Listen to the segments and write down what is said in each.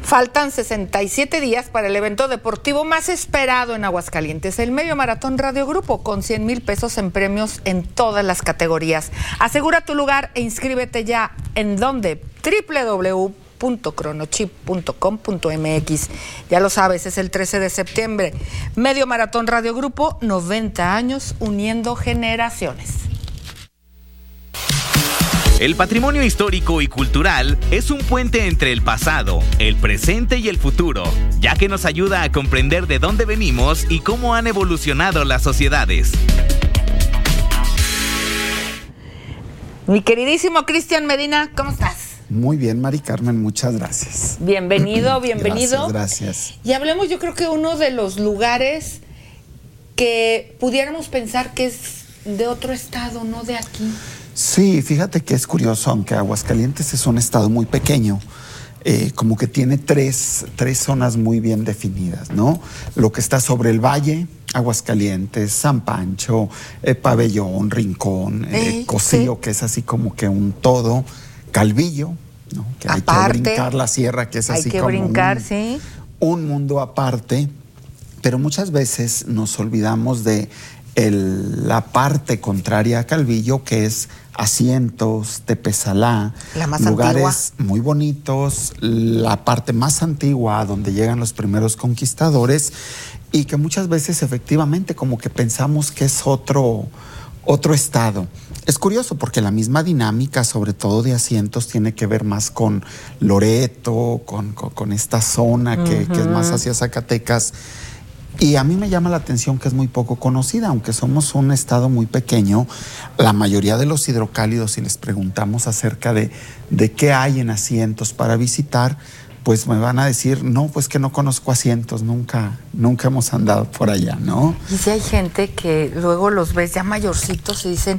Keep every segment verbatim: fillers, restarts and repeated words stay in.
Faltan sesenta y siete días para el evento deportivo más esperado en Aguascalientes, el Medio Maratón Radio Grupo, con cien mil pesos en premios en todas las categorías. Asegura tu lugar e inscríbete ya. ¿En dónde? doble u doble u doble u punto cronochip punto com punto m x. Ya lo sabes, es el trece de septiembre. Medio Maratón Radio Grupo, noventa años uniendo generaciones. El patrimonio histórico y cultural es un puente entre el pasado, el presente y el futuro, ya que nos ayuda a comprender de dónde venimos y cómo han evolucionado las sociedades. Mi queridísimo Cristian Medina, ¿cómo estás? Muy bien, Mari Carmen, muchas gracias. Bienvenido, bienvenido. Gracias, gracias. Y hablemos, yo creo que uno de los lugares que pudiéramos pensar que es de otro estado, no de aquí. Sí, fíjate que es curioso, aunque Aguascalientes es un estado muy pequeño, eh, como que tiene tres, tres zonas muy bien definidas, ¿no? Lo que está sobre el valle, Aguascalientes, San Pancho, eh, Pabellón, Rincón, eh, eh, Cocío, sí. que es así como que un todo, Calvillo, ¿no? Que hay aparte, que brincar la sierra, que es así como hay que brincar, un, sí. un mundo aparte, pero muchas veces nos olvidamos de el, la parte contraria a Calvillo, que es Asientos, Tepesalá, la más lugares antigua. Muy bonitos, la parte más antigua donde llegan los primeros conquistadores y que muchas veces efectivamente como que pensamos que es otro, otro estado. Es curioso porque la misma dinámica, sobre todo de Asientos, tiene que ver más con Loreto, con, con, con esta zona que, uh-huh. que es más hacia Zacatecas. Y a mí me llama la atención que es muy poco conocida, aunque somos un estado muy pequeño. La mayoría de los hidrocálidos, si les preguntamos acerca de, de qué hay en Asientos para visitar, pues me van a decir, no, pues que no conozco Asientos, nunca, nunca hemos andado por allá, ¿no? Y si hay gente que luego los ves ya mayorcitos y dicen,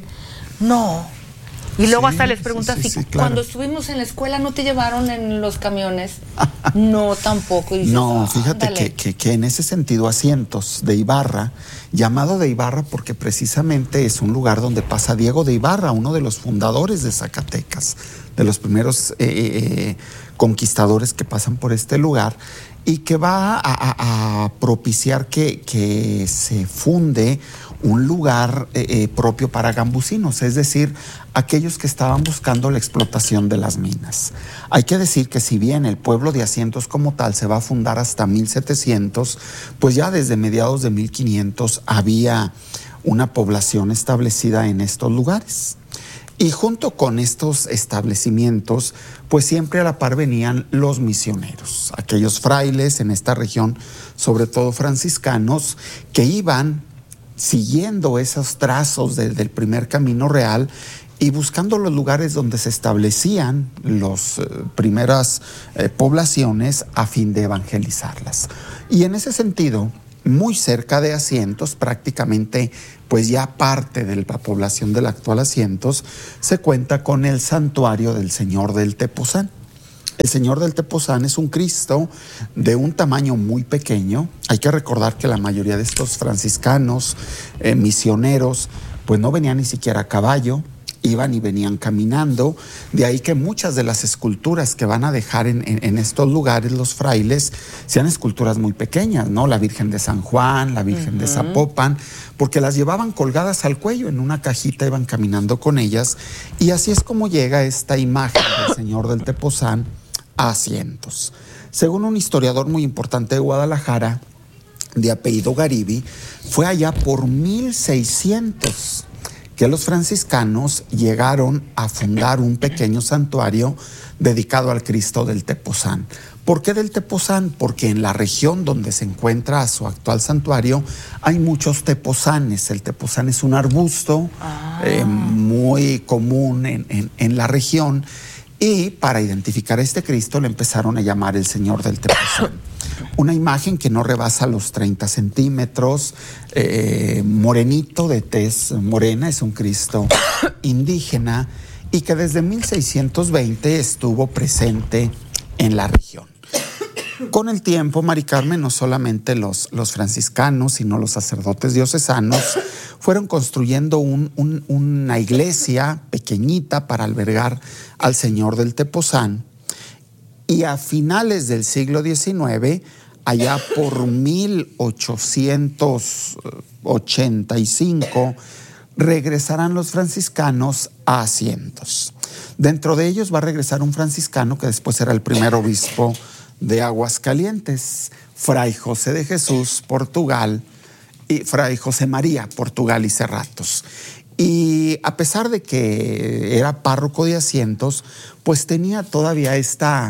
no. Y luego sí, hasta les preguntas, sí, sí, sí, claro. Cuando estuvimos en la escuela, ¿no te llevaron en los camiones? No, tampoco. Y dices, no, fíjate que, que, que en ese sentido Asientos de Ibarra, llamado de Ibarra porque precisamente es un lugar donde pasa Diego de Ibarra, uno de los fundadores de Zacatecas, de los primeros eh, eh, conquistadores que pasan por este lugar y que va a, a, a propiciar que, que se funde un lugar eh, eh, propio para gambusinos, es decir, aquellos que estaban buscando la explotación de las minas. Hay que decir que si bien el pueblo de Asientos como tal se va a fundar hasta mil setecientos, pues ya desde mediados de mil quinientos había una población establecida en estos lugares. Y junto con estos establecimientos, pues siempre a la par venían los misioneros, aquellos frailes en esta región, sobre todo franciscanos, que iban siguiendo esos trazos de, del primer camino real y buscando los lugares donde se establecían las eh, primeras eh, poblaciones a fin de evangelizarlas. Y en ese sentido, muy cerca de Asientos, prácticamente pues ya parte de la población del actual Asientos, se cuenta con el santuario del Señor del Tepozán. El Señor del Tepozán es un Cristo de un tamaño muy pequeño. Hay que recordar que la mayoría de estos franciscanos, eh, misioneros, pues no venían ni siquiera a caballo, iban y venían caminando. De ahí que muchas de las esculturas que van a dejar en, en, en estos lugares los frailes sean esculturas muy pequeñas, ¿no? La Virgen de San Juan, la Virgen uh-huh. de Zapopan, porque las llevaban colgadas al cuello, en una cajita iban caminando con ellas. Y así es como llega esta imagen del Señor del Tepozán a Asientos. Según un historiador muy importante de Guadalajara, de apellido Garibi, fue allá por mil seiscientos que los franciscanos llegaron a fundar un pequeño santuario dedicado al Cristo del Tepozán. ¿Por qué del Tepozán? Porque en la región donde se encuentra su actual santuario hay muchos tepozanes. El tepozán es un arbusto ah. eh, muy común en, en, en la región. Y para identificar a este Cristo le empezaron a llamar el Señor del Tepozán. Una imagen que no rebasa los treinta centímetros, eh, morenito de tez morena, es un Cristo indígena y que desde mil seiscientos veinte estuvo presente en la región. Con el tiempo, Mari Carmen, no solamente los, los franciscanos, sino los sacerdotes diocesanos fueron construyendo un, un, una iglesia pequeñita para albergar al Señor del Tepozán. Y Y a finales del siglo diecinueve, allá por mil ochocientos ochenta y cinco, regresarán los franciscanos a Asientos. Dentro de ellos va a regresar un franciscano que después será el primer obispo de Aguascalientes, Fray José de Jesús, Portugal, y Fray José María, Portugal y Cerratos. Y a pesar de que era párroco de Asientos, pues tenía todavía esta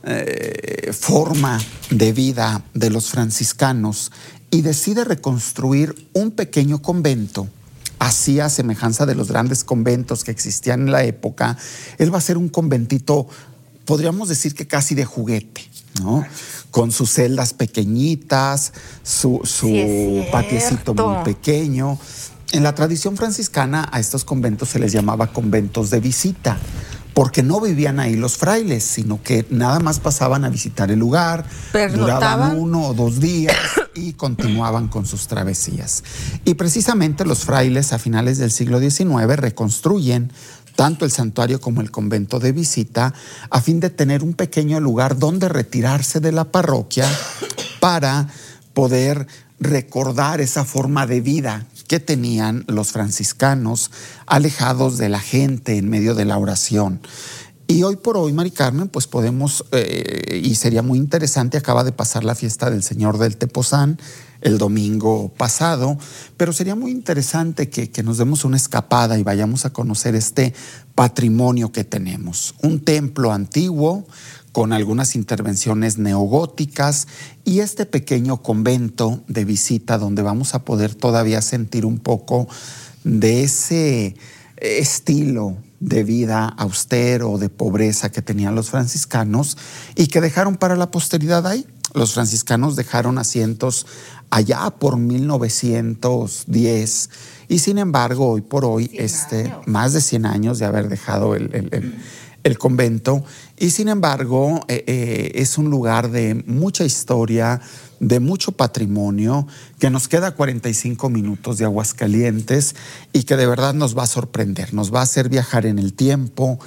eh, forma de vida de los franciscanos y decide reconstruir un pequeño convento. Así, a semejanza de los grandes conventos que existían en la época, él va a ser un conventito, podríamos decir que casi de juguete, ¿no? Con sus celdas pequeñitas, su, su sí, patiecito muy pequeño. En la tradición franciscana a estos conventos se les llamaba conventos de visita, porque no vivían ahí los frailes, sino que nada más pasaban a visitar el lugar, duraban uno o dos días y continuaban con sus travesías. Y precisamente los frailes a finales del siglo diecinueve reconstruyen tanto el santuario como el convento de visita a fin de tener un pequeño lugar donde retirarse de la parroquia para poder recordar esa forma de vida que tenían los franciscanos, alejados de la gente en medio de la oración. Y hoy por hoy, Mari Carmen, pues podemos, eh, y sería muy interesante, acaba de pasar la fiesta del Señor del Tepozán el domingo pasado, pero sería muy interesante que, que nos demos una escapada y vayamos a conocer este patrimonio que tenemos. Un templo antiguo con algunas intervenciones neogóticas y este pequeño convento de visita donde vamos a poder todavía sentir un poco de ese estilo de vida austero, de pobreza que tenían los franciscanos y que dejaron para la posteridad ahí. Los franciscanos dejaron Asientos allá por mil novecientos diez y sin embargo hoy por hoy, este, más de cien años de haber dejado el, el, el, el convento, y sin embargo eh, eh, es un lugar de mucha historia, de mucho patrimonio, que nos queda cuarenta y cinco minutos de Aguascalientes y que de verdad nos va a sorprender, nos va a hacer viajar en el tiempo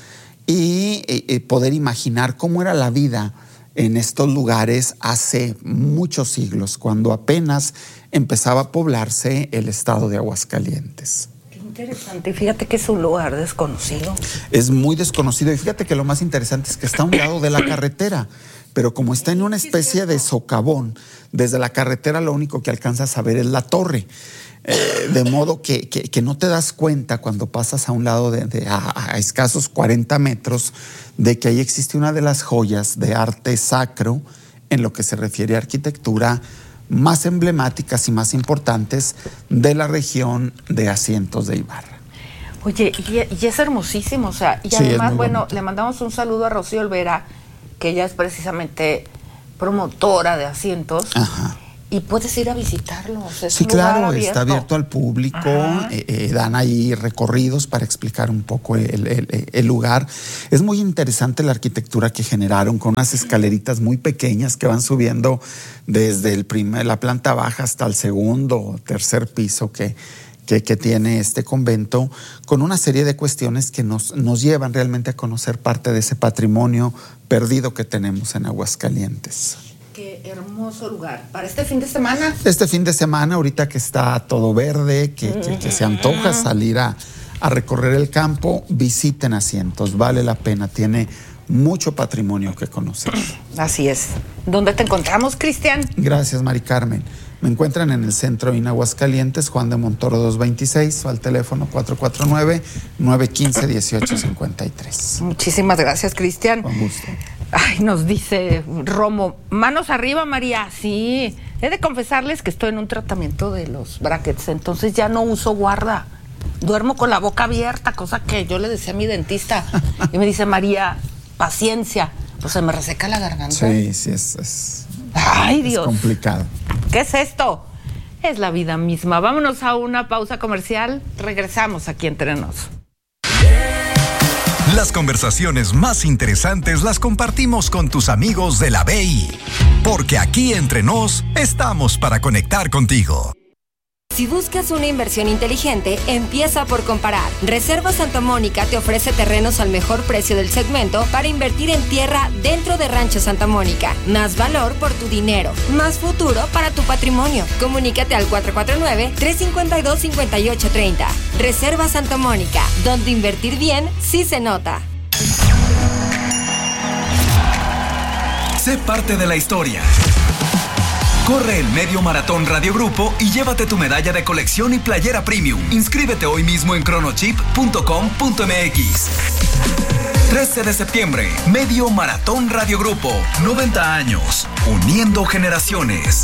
y eh, poder imaginar cómo era la vida en estos lugares hace muchos siglos, cuando apenas empezaba a poblarse el estado de Aguascalientes. Qué interesante. Fíjate que es un lugar desconocido. Es muy desconocido y fíjate que lo más interesante es que está a un lado de la carretera, pero como está en una especie de socavón, desde la carretera lo único que alcanzas a ver es la torre. Eh, de modo que, que, que no te das cuenta cuando pasas a un lado de, de a, a escasos cuarenta metros de que ahí existe una de las joyas de arte sacro en lo que se refiere a arquitectura más emblemáticas y más importantes de la región de Asientos de Ibarra. Oye, y, y es hermosísimo, o sea, y sí, además, bueno, le mandamos un saludo a Rocío Olvera, que ella es precisamente promotora de Asientos. Ajá. Y puedes ir a visitarlo. O sea, es sí, un lugar claro, abierto. Está abierto al público, eh, eh, dan ahí recorridos para explicar un poco el, el, el lugar. Es muy interesante la arquitectura que generaron con unas escaleritas muy pequeñas que van subiendo desde el primer, la planta baja hasta el segundo o tercer piso que, que, que tiene este convento, con una serie de cuestiones que nos, nos llevan realmente a conocer parte de ese patrimonio perdido que tenemos en Aguascalientes. Qué hermoso lugar. ¿Para este fin de semana? Este fin de semana, ahorita que está todo verde, que, que, que se antoja salir a, a recorrer el campo, visiten Asientos, vale la pena, tiene mucho patrimonio que conocer. Así es. ¿Dónde te encontramos, Cristian? Gracias, Mari Carmen. Me encuentran en el centro en Aguascalientes, Juan de Montoro doscientos veintiséis, o al teléfono cuatro cuatro nueve, nueve uno cinco, uno ocho cinco tres. Muchísimas gracias, Cristian. Con gusto. Ay, nos dice Romo, manos arriba, María. Sí, he de confesarles que estoy en un tratamiento de los brackets, entonces ya no uso guarda. Duermo con la boca abierta, cosa que yo le decía a mi dentista. Y me dice, María, paciencia, pues se me reseca la garganta. Sí, sí, es, es, Ay, Dios. Es complicado. ¿Qué es esto? Es la vida misma. Vámonos a una pausa comercial. Regresamos aquí entre nos. Las conversaciones más interesantes las compartimos con tus amigos de la B I, porque aquí entre nos estamos para conectar contigo. Si buscas una inversión inteligente, empieza por comparar. Reserva Santa Mónica te ofrece terrenos al mejor precio del segmento para invertir en tierra dentro de Rancho Santa Mónica. Más valor por tu dinero, más futuro para tu patrimonio. Comunícate al cuatro cuatro nueve, tres cinco dos, cinco ocho tres cero. Reserva Santa Mónica, donde invertir bien sí se nota. Sé parte de la historia. Corre el Medio Maratón Radio Grupo y llévate tu medalla de colección y playera premium. Inscríbete hoy mismo en cronochip punto com punto m x. trece de septiembre, Medio Maratón Radio Grupo. noventa años, uniendo generaciones.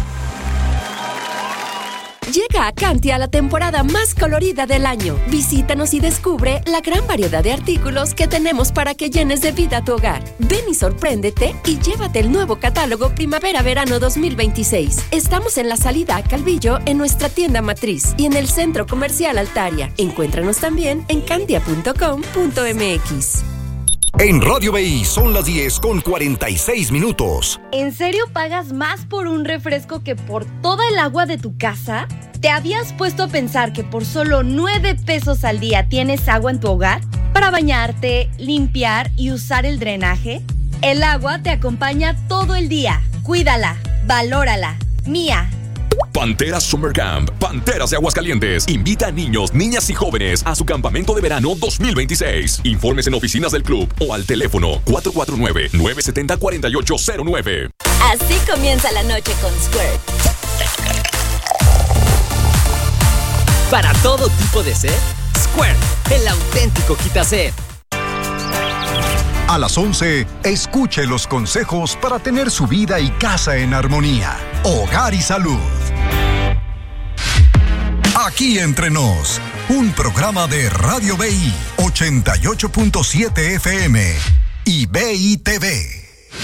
Llega a Cantia la temporada más colorida del año. Visítanos y descubre la gran variedad de artículos que tenemos para que llenes de vida tu hogar. Ven y sorpréndete y llévate el nuevo catálogo Primavera-Verano dos mil veintiséis. Estamos en la salida a Calvillo en nuestra tienda matriz y en el Centro Comercial Altaria. Encuéntranos también en cantia punto com punto m x. En Radio B I son las diez con cuarenta y seis minutos. ¿En serio pagas más por un refresco que por toda el agua de tu casa? ¿Te habías puesto a pensar que por solo nueve pesos al día tienes agua en tu hogar? Para bañarte, limpiar y usar el drenaje. El agua te acompaña todo el día. Cuídala, valórala. Mía. Panteras Summer Camp, Panteras de Aguascalientes, invita a niños, niñas y jóvenes a su campamento de verano dos mil veintiséis. Informes en oficinas del club o al teléfono cuatro cuatro nueve, nueve siete cero, cuatro ocho cero nueve. Así comienza la noche con Squirt. Para todo tipo de sed, Squirt, el auténtico quitased. A las once, escuche los consejos para tener su vida y casa en armonía. Hogar y salud. Aquí entre nos, un programa de Radio B I ochenta y ocho punto siete F M y B I T V.